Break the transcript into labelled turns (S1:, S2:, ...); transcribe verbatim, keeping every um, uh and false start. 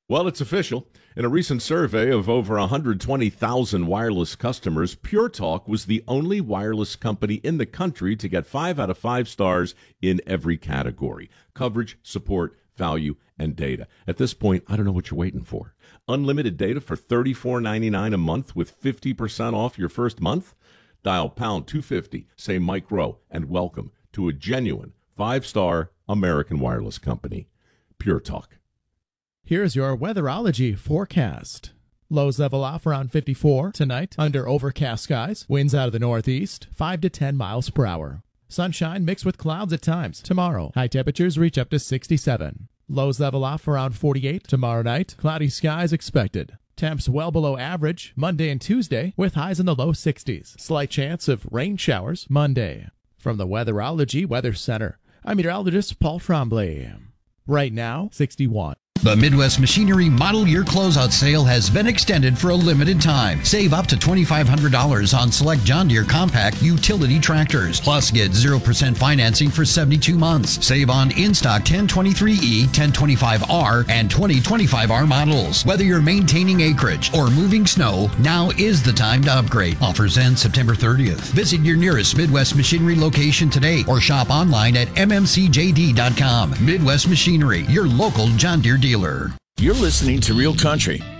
S1: Well, it's official. In a recent survey of over one hundred twenty thousand wireless customers, Pure Talk was the only wireless company in the country to get five out of five stars in every category: coverage, support, value, and data. At this point, I don't know what you're waiting for. Unlimited data for thirty-four ninety-nine a month with fifty percent off your first month? Dial pound two fifty, say Mike Rowe, and welcome to a genuine five-star American wireless company. Pure Talk.
S2: Here's your weatherology forecast. Lows level off around fifty-four tonight under overcast skies. Winds out of the northeast, five to ten miles per hour. Sunshine mixed with clouds at times. Tomorrow, high temperatures reach up to sixty-seven. Lows level off around forty-eight. Tomorrow night, cloudy skies expected. Temps well below average Monday and Tuesday with highs in the low sixties. Slight chance of rain showers Monday. From the Weatherology Weather Center, I'm meteorologist Paul Tremblay. Right now, sixty-one.
S3: The Midwest Machinery Model Year Closeout Sale has been extended for a limited time. Save up to twenty-five hundred dollars on select John Deere compact utility tractors. Plus, get zero percent financing for seventy-two months. Save on in-stock ten twenty-three E, ten twenty-five R, and twenty twenty-five R models. Whether you're maintaining acreage or moving snow, now is the time to upgrade. Offers end September thirtieth. Visit your nearest Midwest Machinery location today or shop online at m m c j d dot com. Midwest Machinery, your local John Deere dealer.
S4: You're listening to Real Country